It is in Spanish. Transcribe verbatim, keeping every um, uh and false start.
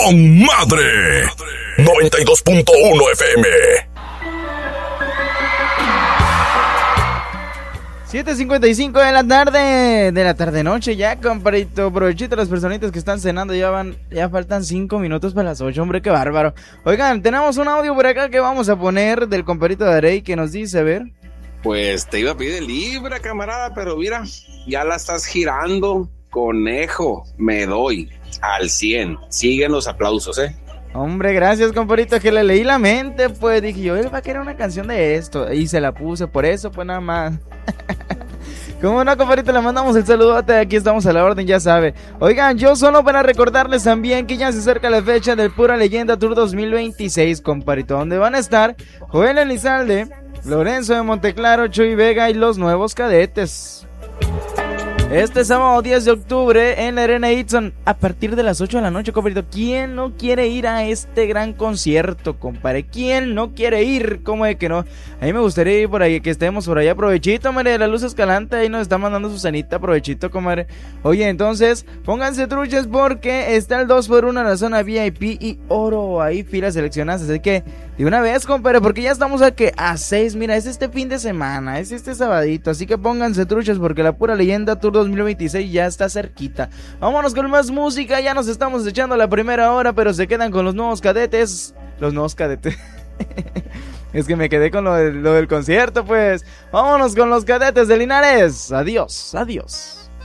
con madre. noventa y dos punto uno F M. siete cincuenta y cinco de la tarde, de la tarde noche ya, compadrito. Provechito las personitas que están cenando, ya van, ya faltan cinco minutos para las ocho, hombre, qué bárbaro. Oigan, tenemos un audio por acá que vamos a poner del compadrito de Arey que nos dice, a ver. Pues te iba a pedir el libra, camarada, pero mira, ya la estás girando. Conejo, me doy al cien. Siguen los aplausos, ¿eh? Hombre, gracias, compadrito, que le leí la mente, pues dije yo, él va a querer una canción de esto, y se la puse, por eso, pues nada más. Como no, compadrito, le mandamos el saludote, aquí estamos a la orden, ya sabe. Oigan, yo solo para recordarles también que ya se acerca la fecha del Pura Leyenda Tour dos mil veintiséis, compadrito, donde van a estar Joel Elizalde, Lorenzo de Monteclaro, Chuy Vega y los Nuevos Cadetes. Este sábado diez de octubre en la Arena Itson a partir de las ocho de la noche, compadrito. ¿Quién no quiere ir a este gran concierto, compadre? ¿Quién no quiere ir? ¿Cómo de que no? A mí me gustaría ir por ahí, que estemos por allá. Provechito, madre, de la Luz Escalante, ahí nos está mandando su cenita, provechito, comadre. Oye, entonces, pónganse truches porque está el dos por uno en la zona V I P y oro, ahí filas seleccionadas, así que de una vez, compadre, porque ya estamos a que a seis, mira, es este fin de semana, es este sabadito, así que pónganse truches porque la Pura Leyenda Tour dos mil veintiséis ya está cerquita. Vámonos con más música, ya nos estamos echando la primera hora, pero se quedan con los Nuevos Cadetes, los Nuevos Cadetes. Es que me quedé con lo, de, lo del concierto, pues. Vámonos con los Cadetes de Linares. Adiós, adiós.